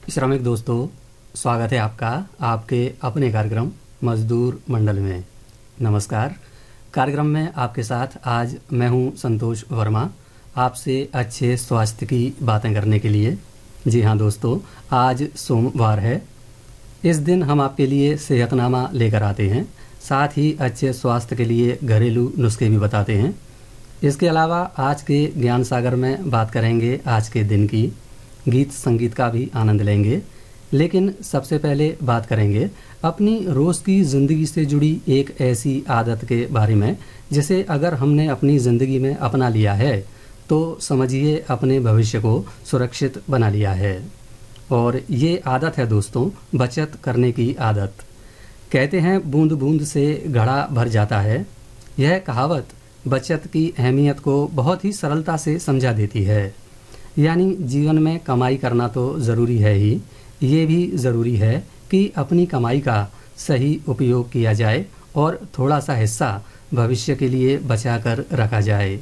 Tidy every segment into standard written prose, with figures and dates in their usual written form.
श्रमिक दोस्तों, स्वागत है आपका आपके अपने कार्यक्रम मजदूर मंडल में। नमस्कार। कार्यक्रम में आपके साथ आज मैं हूं संतोष वर्मा, आपसे अच्छे स्वास्थ्य की बातें करने के लिए। जी हाँ दोस्तों, आज सोमवार है। इस दिन हम आपके लिए सेहतनामा लेकर आते हैं, साथ ही अच्छे स्वास्थ्य के लिए घरेलू नुस्खे भी बताते हैं। इसके अलावा आज के ज्ञान सागर में बात करेंगे आज के दिन की, गीत संगीत का भी आनंद लेंगे। लेकिन सबसे पहले बात करेंगे अपनी रोज़ की ज़िंदगी से जुड़ी एक ऐसी आदत के बारे में जिसे अगर हमने अपनी ज़िंदगी में अपना लिया है तो समझिए अपने भविष्य को सुरक्षित बना लिया है। और ये आदत है दोस्तों, बचत करने की आदत। कहते हैं बूंद बूंद से घड़ा भर जाता है। यह कहावत बचत की अहमियत को बहुत ही सरलता से समझा देती है। यानी जीवन में कमाई करना तो ज़रूरी है ही, ये भी ज़रूरी है कि अपनी कमाई का सही उपयोग किया जाए और थोड़ा सा हिस्सा भविष्य के लिए बचा कर रखा जाए।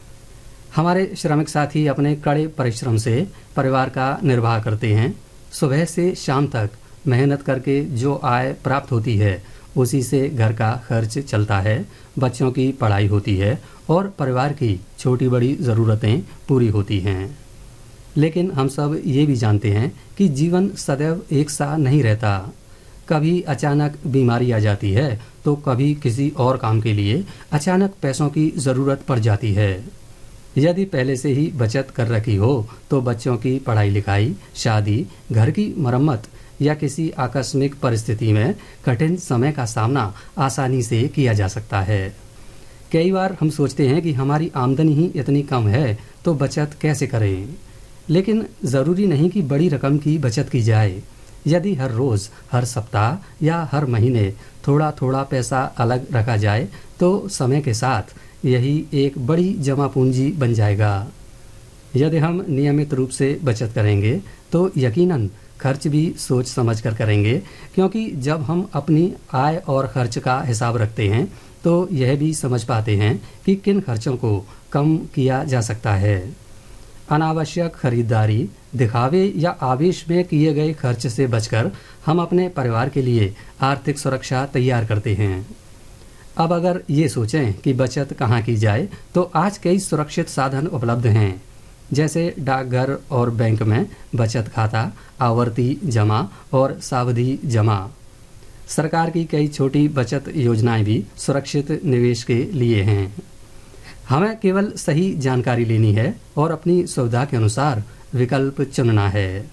हमारे श्रमिक साथी अपने कड़े परिश्रम से परिवार का निर्वाह करते हैं। सुबह से शाम तक मेहनत करके जो आय प्राप्त होती है उसी से घर का खर्च चलता है, बच्चों की पढ़ाई होती है और परिवार की छोटी बड़ी ज़रूरतें पूरी होती हैं। लेकिन हम सब ये भी जानते हैं कि जीवन सदैव एक सा नहीं रहता। कभी अचानक बीमारी आ जाती है तो कभी किसी और काम के लिए अचानक पैसों की ज़रूरत पड़ जाती है। यदि पहले से ही बचत कर रखी हो तो बच्चों की पढ़ाई लिखाई, शादी, घर की मरम्मत या किसी आकस्मिक परिस्थिति में कठिन समय का सामना आसानी से किया जा सकता है। कई बार हम सोचते हैं कि हमारी आमदनी ही इतनी कम है तो बचत कैसे करें। लेकिन ज़रूरी नहीं कि बड़ी रकम की बचत की जाए। यदि हर रोज़, हर सप्ताह या हर महीने थोड़ा थोड़ा पैसा अलग रखा जाए तो समय के साथ यही एक बड़ी जमा पूंजी बन जाएगा। यदि हम नियमित रूप से बचत करेंगे तो यकीनन खर्च भी सोच समझ कर करेंगे, क्योंकि जब हम अपनी आय और खर्च का हिसाब रखते हैं तो यह भी समझ पाते हैं कि किन खर्चों को कम किया जा सकता है। अनावश्यक खरीदारी, दिखावे या आवेश में किए गए खर्च से बचकर हम अपने परिवार के लिए आर्थिक सुरक्षा तैयार करते हैं। अब अगर ये सोचें कि बचत कहाँ की जाए तो आज कई सुरक्षित साधन उपलब्ध हैं, जैसे डाकघर और बैंक में बचत खाता, आवर्ती जमा और सावधि जमा। सरकार की कई छोटी बचत योजनाएं भी सुरक्षित निवेश के लिए हैं। हमें केवल सही जानकारी लेनी है और अपनी सुविधा के अनुसार विकल्प चुनना है।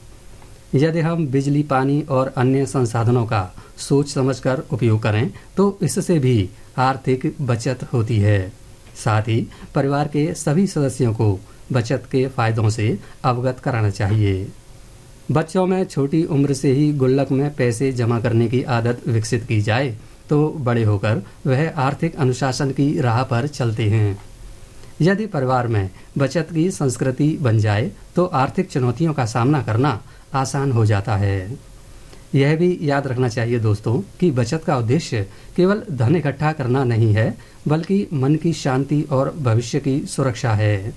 यदि हम बिजली, पानी और अन्य संसाधनों का सोच समझकर उपयोग करें तो इससे भी आर्थिक बचत होती है। साथ ही परिवार के सभी सदस्यों को बचत के फायदों से अवगत कराना चाहिए। बच्चों में छोटी उम्र से ही गुल्लक में पैसे जमा करने की आदत विकसित की जाए तो बड़े होकर वह आर्थिक अनुशासन की राह पर चलते हैं। यदि परिवार में बचत की संस्कृति बन जाए तो आर्थिक चुनौतियों का सामना करना आसान हो जाता है। यह भी याद रखना चाहिए दोस्तों कि बचत का उद्देश्य केवल धन इकट्ठा करना नहीं है, बल्कि मन की शांति और भविष्य की सुरक्षा है।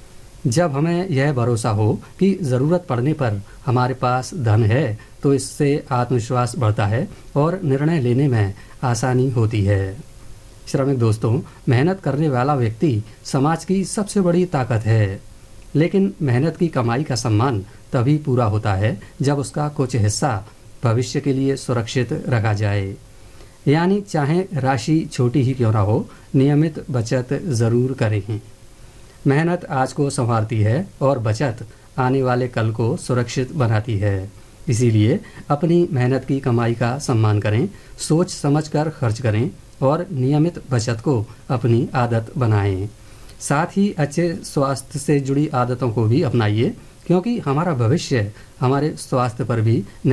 जब हमें यह भरोसा हो कि ज़रूरत पड़ने पर हमारे पास धन है तो इससे आत्मविश्वास बढ़ता है और निर्णय लेने में आसानी होती है। श्रमिक दोस्तों, मेहनत करने वाला व्यक्ति समाज की सबसे बड़ी ताकत है। लेकिन मेहनत की कमाई का सम्मान तभी पूरा होता है जब उसका कुछ हिस्सा भविष्य के लिए सुरक्षित रखा जाए। यानी चाहे राशि छोटी ही क्यों ना हो, नियमित बचत ज़रूर करें। मेहनत आज को संवारती है और बचत आने वाले कल को सुरक्षित बनाती है। इसीलिए अपनी मेहनत की कमाई का सम्मान करें, सोच समझकर खर्च करें और नियमित बचत को अपनी आदत बनाएं। साथ ही अच्छे स्वास्थ्य से जुड़ी आदतों को भी अपनाइए, क्योंकि हमारा भविष्य हमारे स्वास्थ्य पर भी